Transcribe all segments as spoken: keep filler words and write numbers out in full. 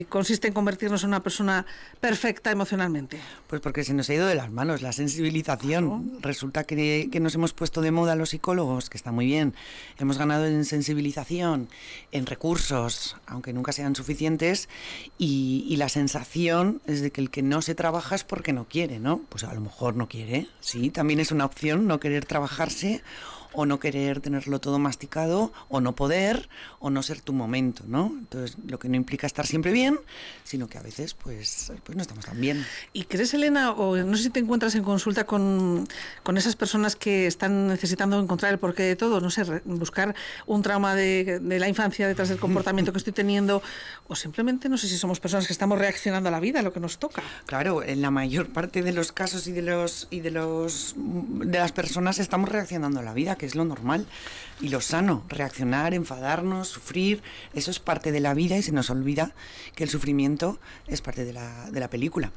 consiste en convertirnos en una persona perfecta emocionalmente? Pues porque se nos ha ido de las manos la sensibilización. Claro. Resulta que, que nos hemos puesto de moda los psicólogos, que está muy bien. Hemos ganado en sensibilización, en recursos, aunque nunca sean suficientes, y, y la sensación es de que el que no se trabaja es porque no quiere, ¿no? Pues a lo mejor no quiere, sí, también es una opción no querer trabajarse, o no querer tenerlo todo masticado, o no poder, o no ser tu momento, ¿no? Entonces, lo que no implica estar siempre bien, sino que a veces, pues, pues no estamos tan bien. ¿Y crees, Elena, o no sé si te encuentras en consulta con, con esas personas que están necesitando encontrar el porqué de todo, no sé, re, buscar un trauma de, de la infancia detrás del comportamiento que estoy teniendo, o simplemente, no sé si somos personas que estamos reaccionando a la vida, a lo que nos toca? Claro, en la mayor parte de los casos y de los y de los de las personas estamos reaccionando a la vida, que es lo normal y lo sano, reaccionar, enfadarnos, sufrir, eso es parte de la vida y se nos olvida que el sufrimiento es parte de la, de la película.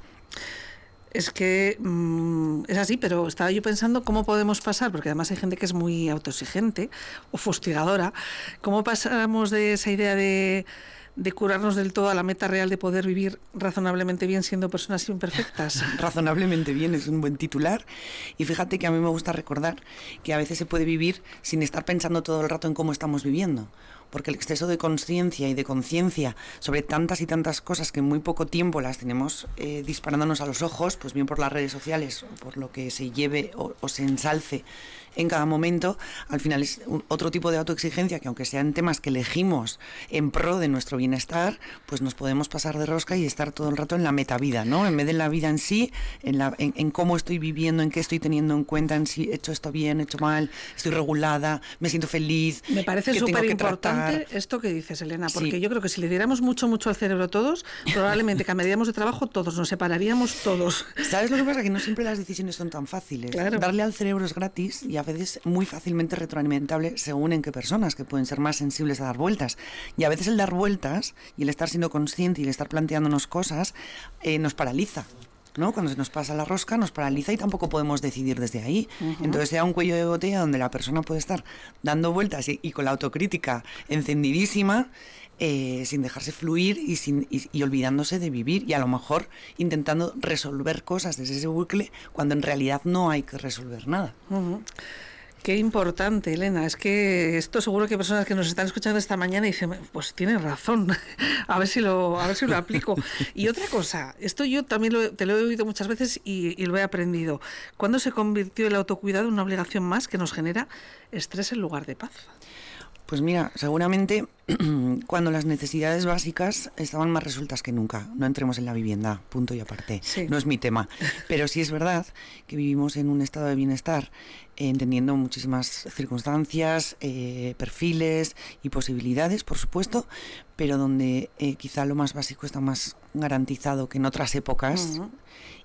Es que mmm, es así, pero estaba yo pensando cómo podemos pasar, porque además hay gente que es muy autoexigente o fustigadora, cómo pasamos de esa idea de... de curarnos del todo a la meta real de poder vivir razonablemente bien siendo personas imperfectas. Razonablemente bien es un buen titular, y fíjate que a mí me gusta recordar que a veces se puede vivir sin estar pensando todo el rato en cómo estamos viviendo, porque el exceso de conciencia y de conciencia sobre tantas y tantas cosas que en muy poco tiempo las tenemos eh, disparándonos a los ojos, pues bien por las redes sociales o por lo que se lleve o, o se ensalce en cada momento, al final es un, otro tipo de autoexigencia que, aunque sean temas que elegimos en pro de nuestro bienestar, pues nos podemos pasar de rosca y estar todo el rato en la metavida, ¿no? En vez de en la vida en sí, en, la, en, en cómo estoy viviendo, en qué estoy teniendo en cuenta, en si he hecho esto bien, he hecho mal, estoy regulada, me siento feliz. Me parece súper importante esto que dices, Elena, porque sí. Yo creo que si le diéramos mucho, mucho al cerebro todos, probablemente cambiaríamos de trabajo todos, nos separaríamos todos. ¿Sabes lo que pasa? Que no siempre las decisiones son tan fáciles. Claro. Darle al cerebro es gratis y a veces muy fácilmente retroalimentable según en qué personas, que pueden ser más sensibles a dar vueltas. Y a veces el dar vueltas y el estar siendo consciente y el estar planteándonos cosas eh, nos paraliza, ¿no? Cuando se nos pasa la rosca nos paraliza y tampoco podemos decidir desde ahí. Uh-huh. Entonces se da un cuello de botella donde la persona puede estar dando vueltas y, y con la autocrítica encendidísima, eh, sin dejarse fluir y, sin, y, y olvidándose de vivir, y a lo mejor intentando resolver cosas desde ese bucle cuando en realidad no hay que resolver nada. Uh-huh. Qué importante, Elena. Es que esto seguro que personas que nos están escuchando esta mañana dicen, pues tienes razón, a ver si lo, a ver si lo aplico. Y otra cosa, esto yo también lo, te lo he oído muchas veces y, y lo he aprendido. ¿Cuándo se convirtió el autocuidado en una obligación más que nos genera estrés en lugar de paz? Pues mira, seguramente cuando las necesidades básicas estaban más resueltas que nunca. No entremos en la vivienda, punto y aparte. Sí. No es mi tema. Pero sí es verdad que vivimos en un estado de bienestar, eh, entendiendo muchísimas circunstancias, eh, perfiles y posibilidades, por supuesto, pero donde eh, quizá lo más básico está más garantizado que en otras épocas. Uh-huh.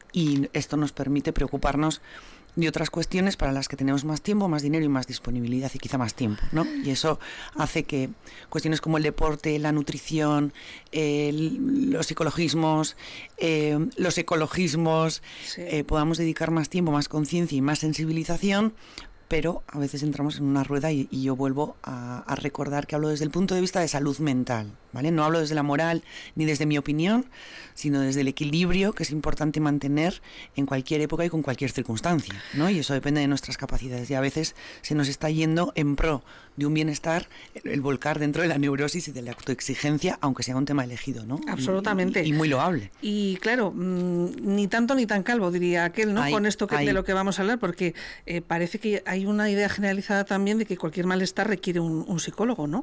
Y esto nos permite preocuparnos de otras cuestiones para las que tenemos más tiempo, más dinero y más disponibilidad y quizá más tiempo, ¿no? Y eso hace que cuestiones como el deporte, la nutrición, el, los psicologismos, eh, los ecologismos, sí. eh, podamos dedicar más tiempo, más conciencia y más sensibilización, pero a veces entramos en una rueda y, y yo vuelvo a, a recordar que hablo desde el punto de vista de salud mental, ¿vale? No hablo desde la moral ni desde mi opinión, sino desde el equilibrio que es importante mantener en cualquier época y con cualquier circunstancia, ¿no? Y eso depende de nuestras capacidades, y a veces se nos está yendo en pro de un bienestar el, el volcar dentro de la neurosis y de la autoexigencia, aunque sea un tema elegido, ¿no? Absolutamente. Y, y, y muy loable. Y claro, mmm, ni tanto ni tan calvo, diría aquel, ¿no? Hay, con esto que, de lo que vamos a hablar, porque eh, parece que hay una idea generalizada también de que cualquier malestar requiere un, un psicólogo, ¿no?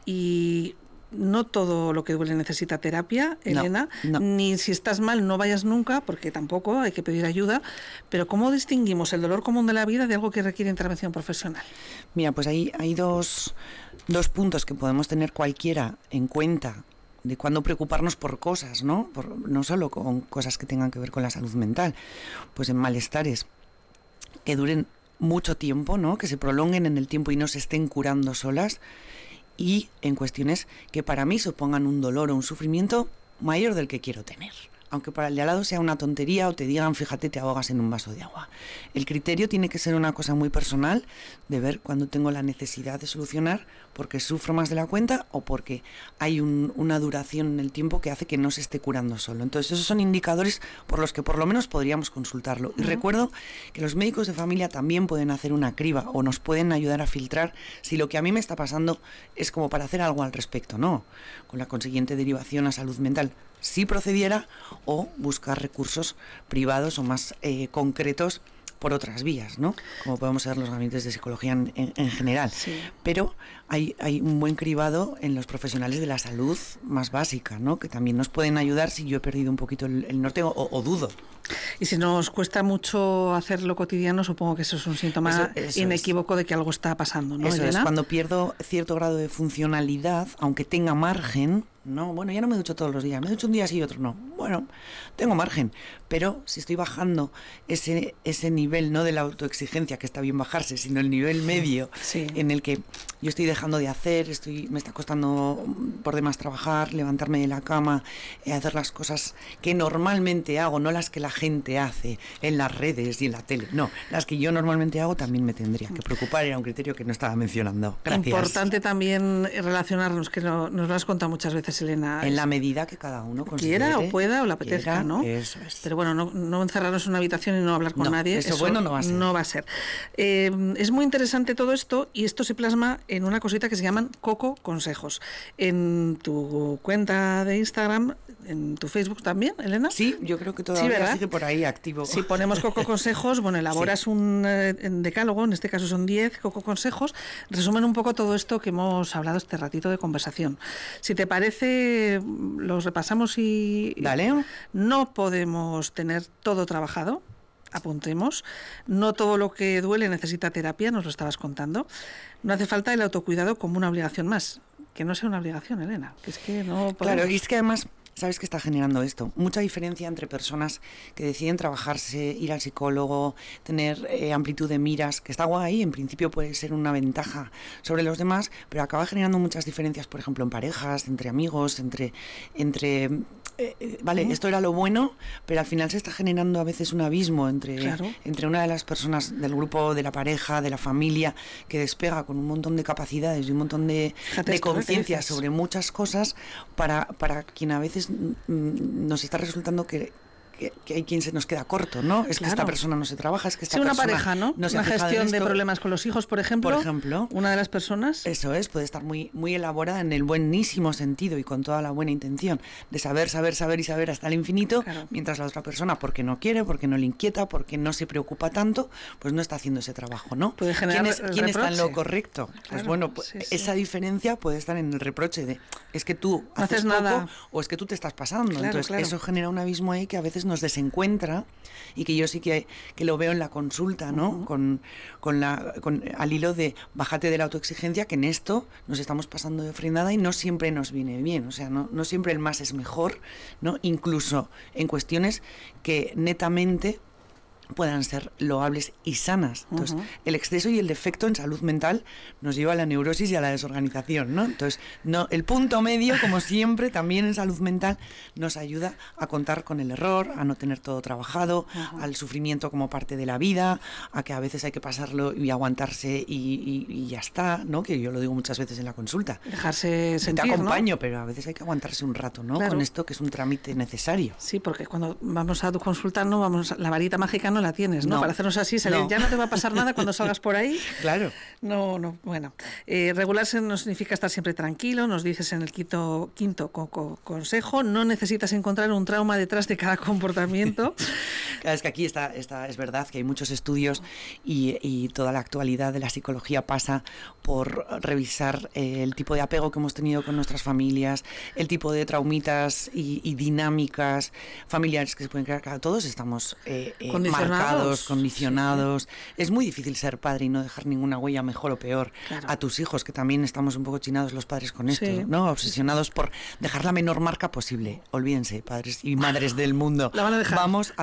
Y no todo lo que duele necesita terapia, Elena, no, no. Ni si estás mal no vayas nunca, porque tampoco hay que pedir ayuda, pero ¿cómo distinguimos el dolor común de la vida de algo que requiere intervención profesional? Mira, pues ahí hay dos, dos puntos que podemos tener cualquiera en cuenta de cuándo preocuparnos por cosas, ¿no? Por, no solo con cosas que tengan que ver con la salud mental, pues en malestares que duren mucho tiempo, ¿no? Que se prolonguen en el tiempo y no se estén curando solas, y en cuestiones que para mí supongan un dolor o un sufrimiento mayor del que quiero tener. aunque para el de al lado sea una tontería o te digan, fíjate, te ahogas en un vaso de agua. El criterio tiene que ser una cosa muy personal, de ver cuándo tengo la necesidad de solucionar porque sufro más de la cuenta o porque hay un, una duración en el tiempo que hace que no se esté curando solo. Entonces esos son indicadores por los que por lo menos podríamos consultarlo. Y uh-huh. recuerdo que los médicos de familia también pueden hacer una criba o nos pueden ayudar a filtrar si lo que a mí me está pasando es como para hacer algo al respecto, no, con la consiguiente derivación a salud mental, si procediera, o buscar recursos privados o más eh, concretos por otras vías, ¿no? Como podemos ser los gabinetes de psicología en, en, en general. Sí. Pero hay, hay un buen cribado en los profesionales de la salud más básica, ¿no? Que también nos pueden ayudar si yo he perdido un poquito el, el norte o, o dudo. Y si nos cuesta mucho hacerlo cotidiano, supongo que eso es un síntoma eso, eso inequívoco es. de que algo está pasando, ¿no, Eso Elena? es, cuando pierdo cierto grado de funcionalidad, aunque tenga margen, no, bueno, ya no me ducho todos los días, me ducho un día sí y otro no. Bueno, tengo margen, pero si estoy bajando ese, ese nivel, no de la autoexigencia, que está bien bajarse, sino el nivel medio sí. en el que yo estoy dejando de hacer, estoy me está costando por demás trabajar, levantarme de la cama, eh, hacer las cosas que normalmente hago, no las que la gente hace en las redes y en la tele, no, las que yo normalmente hago también me tendría que preocupar, era un criterio que no estaba mencionando. Gracias. Importante también relacionarnos, que no, nos lo has contado muchas veces, Elena. En la medida que cada uno considere, quiera o pueda o le apetezca, quiera, ¿no? Eso es. Pero bueno, no, no encerrarnos en una habitación y no hablar con no, nadie. Eso, eso bueno no va a ser. No va a ser. Eh, es muy interesante todo esto y esto se plasma en una cosita que se llaman Coco Consejos. En tu cuenta de Instagram, en tu Facebook también, Elena. Sí, yo creo que todavía sí, sigue por ahí activo. Si ponemos Coco Consejos, bueno, elaboras sí. un eh, decálogo, en este caso son diez Coco Consejos, resumen un poco todo esto que hemos hablado este ratito de conversación. Si te parece, los repasamos y... Dale. No podemos tener todo trabajado, apuntemos. No todo lo que duele necesita terapia, nos lo estabas contando. No hace falta el autocuidado como una obligación más. Que no sea una obligación, Elena. Que es que no podemos... Claro, y es que además... ¿Sabes qué está generando esto? Mucha diferencia entre personas que deciden trabajarse, ir al psicólogo, tener eh, amplitud de miras, que está guay, en principio puede ser una ventaja sobre los demás, pero acaba generando muchas diferencias, por ejemplo, en parejas, entre amigos, entre... entre eh, vale, ¿Mm? Esto era lo bueno, pero al final se está generando a veces un abismo entre, claro. entre una de las personas del grupo, de la pareja, de la familia, que despega con un montón de capacidades y un montón de, de conciencia sobre muchas cosas para, para quien a veces nos está resultando que, que, que hay quien se nos queda corto, ¿no? Es claro. que esta persona no se trabaja, es que esta sí, una persona pareja, ¿no? no se una gestión de problemas con los hijos, por ejemplo. Por ejemplo. Una de las personas. Eso es, puede estar muy, muy elaborada en el buenísimo sentido y con toda la buena intención de saber, saber, saber y saber hasta el infinito, claro. mientras la otra persona, porque no quiere, porque no le inquieta, porque no se preocupa tanto, pues no está haciendo ese trabajo, ¿no? Puede generar ¿Quién, es, ¿quién está en lo correcto? Claro, pues bueno, pues sí, sí. esa diferencia puede estar en el reproche de es que tú no haces haces poco nada. O es que tú te estás pasando. Claro, Entonces claro. eso genera un abismo ahí que a veces nos desencuentra y que yo sí que, que lo veo en la consulta, ¿no? Uh-huh. Con, con la, con, al hilo de bájate de la autoexigencia, que en esto nos estamos pasando de frenada y no siempre nos viene bien, o sea, no, no siempre el más es mejor, ¿no? Incluso en cuestiones que netamente puedan ser loables y sanas. Entonces, uh-huh. el exceso y el defecto en salud mental nos lleva a la neurosis y a la desorganización, ¿no? Entonces, no, el punto medio, como siempre, también en salud mental, nos ayuda a contar con el error, a no tener todo trabajado, uh-huh. al sufrimiento como parte de la vida, a que a veces hay que pasarlo y aguantarse y, y, y ya está, ¿no? Que yo lo digo muchas veces en la consulta. Dejarse sentir, Te acompaño, ¿no? pero a veces hay que aguantarse un rato, ¿no? Claro. Con esto que es un trámite necesario. Sí, porque cuando vamos a tu consulta, no vamos, la varita mágica no la tienes, ¿no? no. Para hacernos así, salir, no. ya no te va a pasar nada cuando salgas por ahí. Claro. No, no, bueno. Eh, regularse no significa estar siempre tranquilo, nos dices en el quinto, quinto co- co- consejo, no necesitas encontrar un trauma detrás de cada comportamiento. Claro, es que aquí está, está, es verdad que hay muchos estudios y, y toda la actualidad de la psicología pasa por revisar eh, el tipo de apego que hemos tenido con nuestras familias, el tipo de traumitas y, y dinámicas familiares que se pueden crear. Claro, todos estamos eh, eh, marcados, condicionados. Sí, sí. Es muy difícil ser padre y no dejar ninguna huella mejor o peor claro. a tus hijos, que también estamos un poco chinados los padres con esto, sí. ¿no? Obsesionados por dejar la menor marca posible. Olvídense, padres y madres del mundo. La van a dejar. Vamos a dejar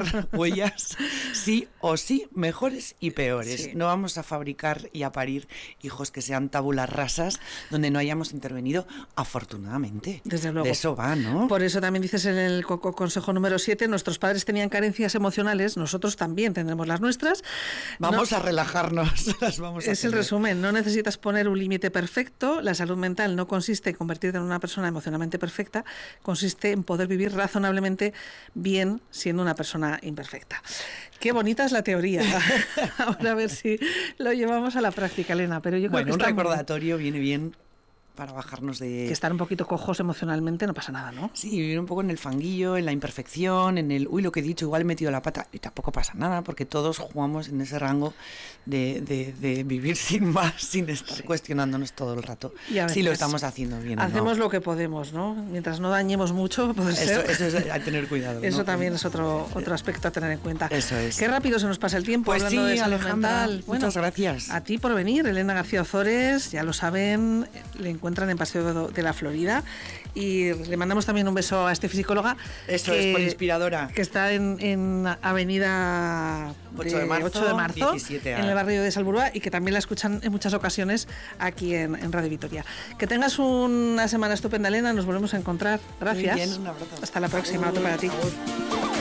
dejar huellas, sí o sí, mejores y peores. Sí. No vamos a fabricar y a parir hijos que sean tabulas rasas donde no hayamos intervenido, afortunadamente. Desde luego. De eso va, ¿no? Por eso también dices en el co- co- consejo número siete, nuestros padres tenían carencias emocionales, nosotros también tendremos las nuestras. Vamos No- a relajarnos. Las vamos a Es el tener. resumen, no necesitas poner un límite perfecto, la salud mental no consiste en convertirte en una persona emocionalmente perfecta, consiste en poder vivir razonablemente bien siendo una persona imperfecta. Qué bonita es la teoría. Ahora a ver si lo llevamos a la práctica, Elena, pero yo creo Bueno, que un está muy bien. recordatorio viene bien para bajarnos de... Que estar un poquito cojos emocionalmente no pasa nada, ¿no? Sí, vivir un poco en el fanguillo, en la imperfección, en el, uy, lo que he dicho, igual he metido la pata, y tampoco pasa nada, porque todos jugamos en ese rango de, de, de vivir sin más, sin estar Sí. cuestionándonos todo el rato. Y a Si lo veces estamos haciendo bien o no. Hacemos lo que podemos, ¿no? Mientras no dañemos mucho, puede Eso, ser. eso es a tener cuidado. Eso ¿no? también es otro otro aspecto a tener en cuenta. Eso es. Qué rápido se nos pasa el tiempo Pues hablando sí, de salud Alejandra, mental. muchas gracias. A ti por venir, Elena García Ozores, ya lo saben, le encuentran en Paseo de la Florida y le mandamos también un beso a este psicóloga. Eso que, es, por inspiradora. Que está en, en Avenida ocho de marzo, ocho de marzo, diecisiete A. en el barrio de Salburua, y que también la escuchan en muchas ocasiones aquí en, en Radio Vitoria. Que tengas una semana estupenda, Elena, nos volvemos a encontrar. Gracias. Muy bien, un abrazo. Hasta la próxima, otro para ti. Agur.